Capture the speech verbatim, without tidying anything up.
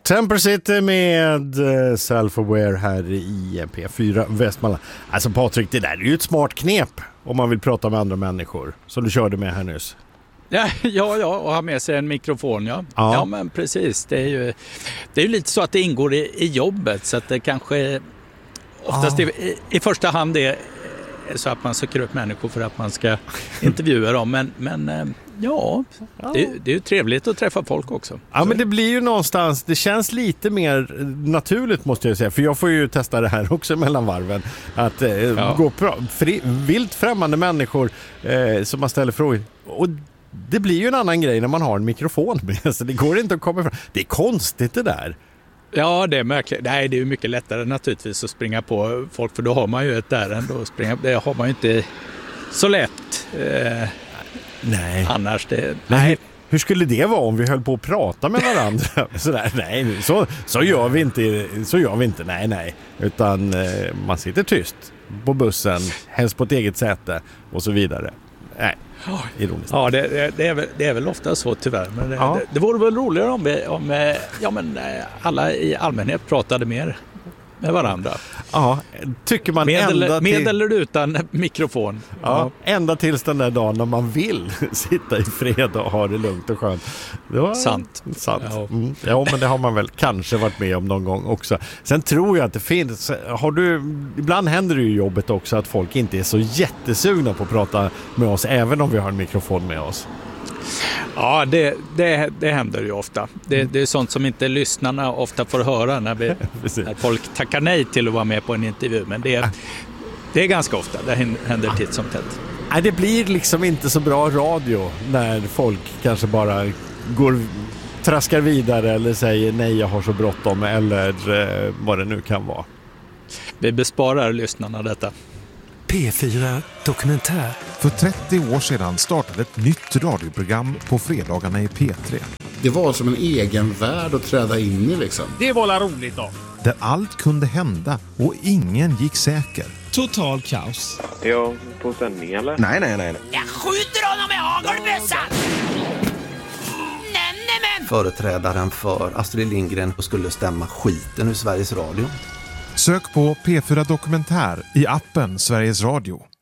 Temper City med Self-Aware här i P fyra Västmanland. Alltså Patrik, det där är ju ett smart knep om man vill prata med andra människor, som du körde med här nyss. Ja, ja, ja, och ha med sig en mikrofon, ja. Ja, ja men precis. Det är ju det är ju lite så att det ingår i, i jobbet, så att det kanske oftast ja. i, i första hand är så att man söker upp människor för att man ska intervjua dem. Men, men ja, ja. Det, det är ju trevligt att träffa folk också. Ja, så. Men det blir ju någonstans, det känns lite mer naturligt måste jag säga. För jag får ju testa det här också mellan varven. Att eh, ja. gå pra- fri, vilt främmande människor eh, som man ställer frågor. Och det blir ju en annan grej när man har en mikrofon med. Så det går inte att komma ifrån. Det är konstigt det där. Ja, det är märkligt. Nej, det är ju mycket lättare naturligtvis att springa på folk, för då har man ju ett ärende och springa. Det har man ju inte så lätt eh, nej. annars. Det, nej. Hur skulle det vara om vi höll på att prata med varandra? Sådär, nej, så, så gör vi inte. Så gör vi inte, nej, nej. Utan eh, man sitter tyst på bussen, helst på ett eget säte och så vidare. Nej. Ironiskt. Ja, det, det, är väl, det är väl ofta så tyvärr. Men det, ja. det, det vore väl roligare om, om ja, men, alla i allmänhet pratade mer med varandra. Ja, tycker man med, ända eller, med till... eller utan mikrofon. Ja, ja, ända tills den där dagen när man vill sitta i fred och ha det lugnt och skönt. Det var sant. sant. Ja. Mm. Ja, men det har man väl kanske varit med om någon gång också. Sen tror jag att det finns, har du, ibland händer det ju i jobbet också att folk inte är så jättesugna på att prata med oss även om vi har en mikrofon med oss. Ja, det, det, det händer ju ofta. Det, det är sånt som inte lyssnarna ofta får höra när, vi, när folk tackar nej till att vara med på en intervju. Men det, det är ganska ofta. Det händer titt som tätt. Nej, det blir liksom inte så bra radio när folk kanske bara går, traskar vidare eller säger nej, jag har så bråttom eller eh, vad det nu kan vara. Vi besparar lyssnarna detta. P fyra Dokumentär. För trettio år sedan startade ett nytt radioprogram på fredagarna i P tre. Det var som en egen värld att träda in i liksom. Det var la roligt då. Där allt kunde hända och ingen gick säker. Total kaos. Är jag på sändning eller? Nej, nej, nej. nej. Jag skjuter honom med hagelbössan! Företrädaren för Astrid Lindgren skulle stämma skiten ur Sveriges Radio. Sök på P fyra Dokumentär i appen Sveriges Radio.